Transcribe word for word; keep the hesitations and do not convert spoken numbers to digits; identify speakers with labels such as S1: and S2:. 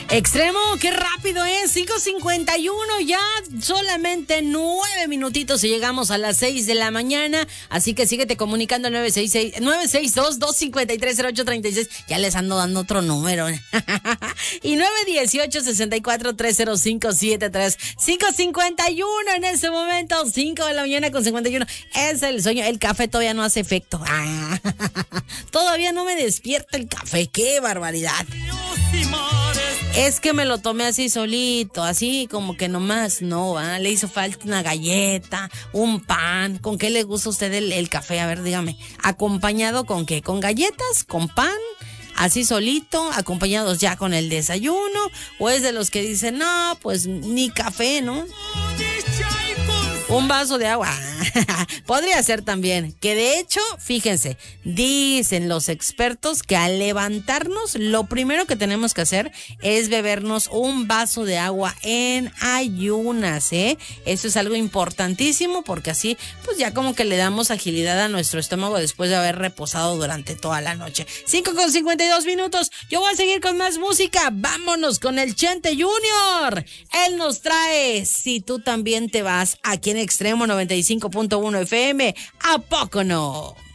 S1: Extremo, qué rápido es, cinco cincuenta y uno ya, solamente nueve minutitos y llegamos a las seis de la mañana, así que síguete comunicando al nueve seis seis, nueve seis dos, dos cinco tres, cero ocho tres seis, ya les ando dando otro número, y nueve uno ocho, seis cuatro tres cero cinco siete tres, cinco cincuenta y uno en este momento, cinco de la mañana con cincuenta y uno, es el sueño, el café todavía no hace efecto, ah, todavía no me despierta el café, qué barbaridad. Es que me lo tomé así solito, así como que nomás no, ¿eh? Le hizo falta una galleta, un pan. ¿Con qué le gusta a usted el, el café? A ver, dígame. ¿Acompañado con qué? ¿Con galletas? ¿Con pan? Así solito, acompañados ya con el desayuno. ¿O es de los que dicen, no, pues ni café, ¿no? Un vaso de agua. Podría ser también. Que de hecho, fíjense, dicen los expertos que al levantarnos, lo primero que tenemos que hacer es bebernos un vaso de agua en ayunas, ¿eh? Eso es algo importantísimo porque así, pues ya como que le damos agilidad a nuestro estómago después de haber reposado durante toda la noche. cinco con cincuenta y dos minutos. Yo voy a seguir con más música. Vámonos con el Chente Junior. Él nos trae Si tú también te vas, aquí en Extremo noventa y cinco punto uno F M. ¿A poco no?